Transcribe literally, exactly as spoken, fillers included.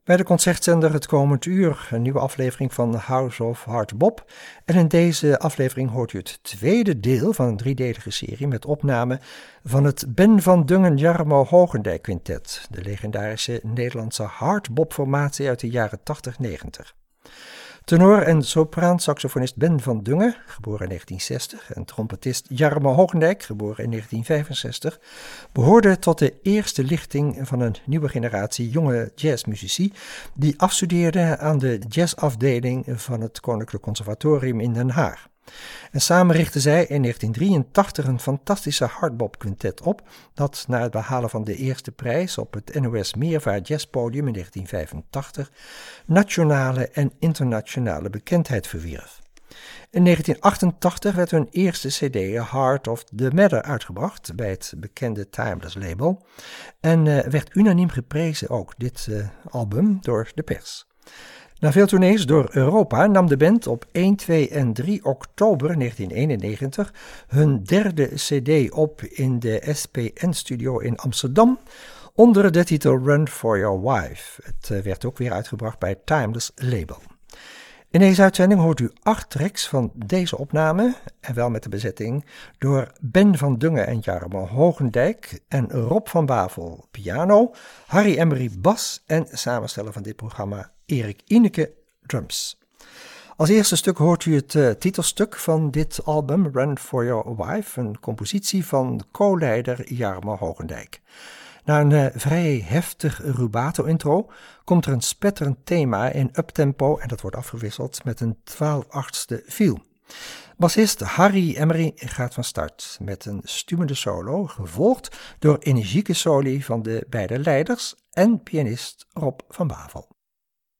Bij de concertzender Het Komend Uur, een nieuwe aflevering van House of Hard Bop. En in deze aflevering hoort u het tweede deel van een driedelige serie met opname van het Ben van Dungen-Jarmo Hogendijk Quintet, de legendarische Nederlandse hardbop-formatie uit de jaren tachtig negentig. Tenor en sopraansaxofonist Ben van Dungen, geboren in negentien zestig, en trompetist Jarmo Hogendijk, geboren in negentien vijfenzestig, behoorden tot de eerste lichting van een nieuwe generatie jonge jazzmuzici die afstudeerden aan de jazzafdeling van het Koninklijk Conservatorium in Den Haag. En samen richtten zij in negentien drieëntachtig een fantastische hardbop quintet op, dat na het behalen van de eerste prijs op het N O S Meervaart Jazzpodium in negentien vijfentachtig nationale en internationale bekendheid verwierf. In negentien achtentachtig werd hun eerste cd Heart of the Matter uitgebracht bij het bekende Timeless label en uh, werd unaniem geprezen ook dit uh, album door de pers. Na veel tournees door Europa nam de band op één, twee en drie oktober negentien eenennegentig hun derde cd op in de S P N-studio in Amsterdam onder de titel Run for Your Wife. Het uh, werd ook weer uitgebracht bij het Timeless label. In deze uitzending hoort u acht tracks van deze opname, en wel met de bezetting door Ben van Dungen en Jarmo Hogendijk en Rob van Bavel piano, Harry Emery bas en samensteller van dit programma Erik Ineke drums. Als eerste stuk hoort u het uh, titelstuk van dit album, Run for Your Wife, een compositie van co-leider Jarmo Hogendijk. Na een uh, vrij heftig rubato-intro komt er een spetterend thema in uptempo en dat wordt afgewisseld met een twaalf-achtste feel. Bassist Harry Emery gaat van start met een stuwende solo, gevolgd door energieke soli van de beide leiders en pianist Rob van Bavel.